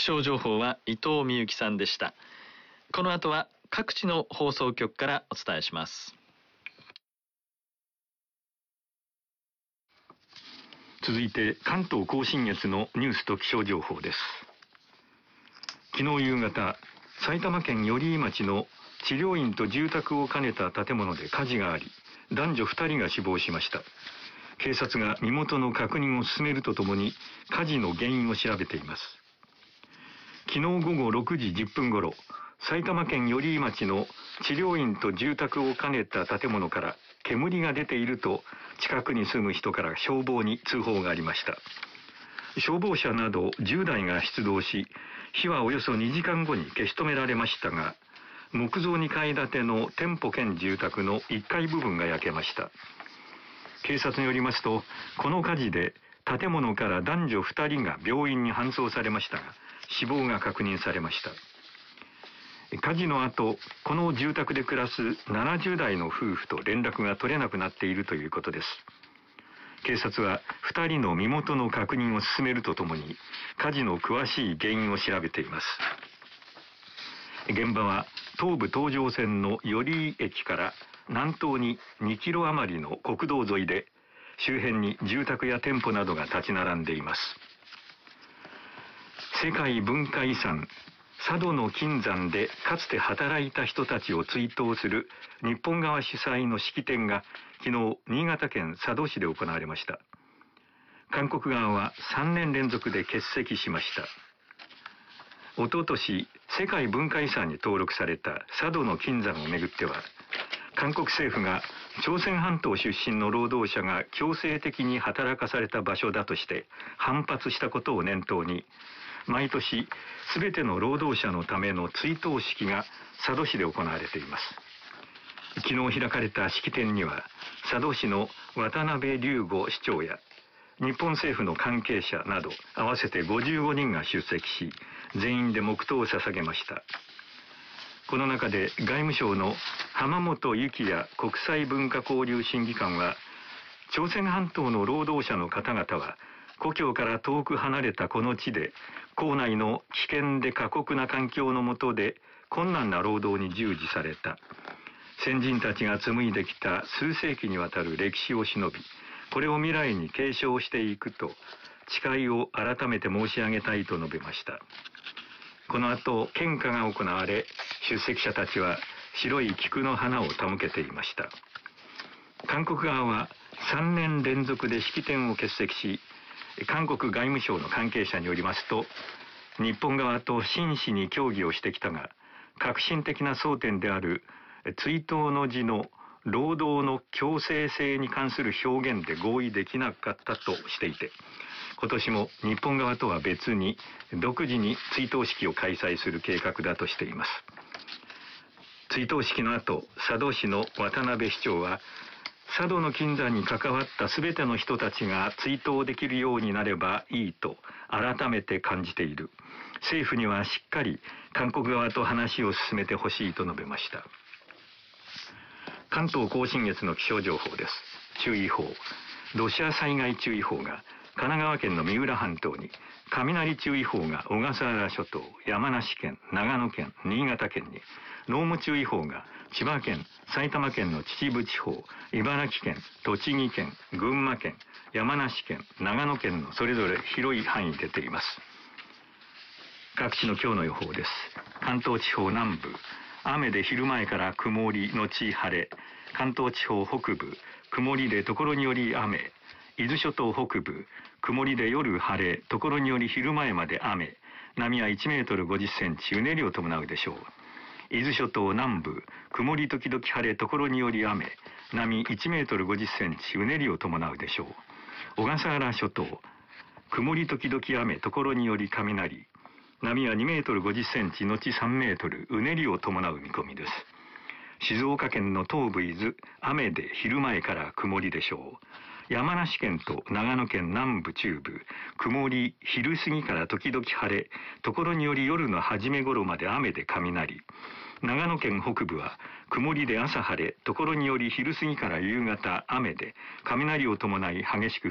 象情報は伊藤美幸さんでした。この後は各地の放送局からお伝えします。 続いて関東甲信越のニュースと気象情報です。昨日夕方、埼玉県寄居町の治療院と住宅を兼ねた建物で火事があり、男女2人が死亡しました。警察が身元の確認を進めるとともに火事の原因を調べています。昨日午後6時10分ごろ、埼玉県寄居町の治療院と住宅を兼ねた建物から煙が出ていると近くに住む人から消防に通報がありました。消防車など10台が出動し、火はおよそ2時間後に消し止められましたが、木造2階建ての店舗兼住宅の1階部分が焼けました。警察によりますと、この火事で建物から男女2人が病院に搬送されましたが、死亡が確認されました。火事の後、この住宅で暮らす70代の夫婦と連絡が取れなくなっているということです。警察は2人の身元の確認を進めるとともに、火事の詳しい原因を調べています。現場は東武東上線の寄居駅から南東に2キロ余りの国道沿いで、周辺に住宅や店舗などが立ち並んでいます。世界文化遺産佐渡の金山でかつて働いた人たちを追悼する日本側主催の式典が昨日新潟県佐渡市で行われました。韓国側は3年連続で欠席しました。おととし世界文化遺産に登録された佐渡の金山をめぐっては、韓国政府が朝鮮半島出身の労働者が強制的に働かされた場所だとして反発したことを念頭に、毎年すべての労働者のための追悼式が佐渡市で行われています。昨日開かれた式典には、佐渡市の渡辺龍吾市長や日本政府の関係者など合わせて55人が出席し、全員で黙祷を捧げました。この中で外務省の浜本幸也国際文化交流審議官は、朝鮮半島の労働者の方々は故郷から遠く離れたこの地で、校内の危険で過酷な環境の下で困難な労働に従事された。先人たちが紡いできた数世紀にわたる歴史を忍び、これを未来に継承していくと誓いを改めて申し上げたいと述べました。この後、献花が行われ、出席者たちは白い菊の花を手向けていました。韓国側は3年連続で式典を欠席し、韓国外務省の関係者によりますと、日本側と真摯に協議をしてきたが、革新的な争点である追悼の辞の労働の強制性に関する表現で合意できなかったとしていて、今年も日本側とは別に独自に追悼式を開催する計画だとしています。追悼式の後、佐渡市の渡辺市長は、佐渡の金山に関わったすべての人たちが追悼できるようになればいいと改めて感じている。政府にはしっかり韓国側と話を進めてほしいと述べました。関東甲信越の気象情報です。注意報、土砂災害注意報が神奈川県の三浦半島に、雷注意報が小笠原諸島、山梨県、長野県、新潟県に、濃霧注意報が千葉県、埼玉県の秩父地方、茨城県、栃木県、群馬県、山梨県、長野県のそれぞれ広い範囲に出ています。各地の今日の予報です。関東地方南部、雨で昼前から曇りのち晴れ。関東地方北部、曇りで所により雨。伊豆諸島北部、曇りで夜晴れ、所により昼前まで雨。波は1メートル50センチ、うねりを伴うでしょう。伊豆諸島南部、曇り時々晴れ、所により雨。波1メートル50センチ、うねりを伴うでしょう。小笠原諸島、曇り時々雨、所により雷。波は2メートル50センチ後3メートル、うねりを伴う見込みです。静岡県の東部伊豆、雨で昼前から曇りでしょう。山梨県と長野県南部中部、曇り、昼過ぎから時々晴れ、所により夜の初め頃まで雨で雷。長野県北部は曇りで朝晴れ、所により昼過ぎから夕方雨で、雷を伴い激しく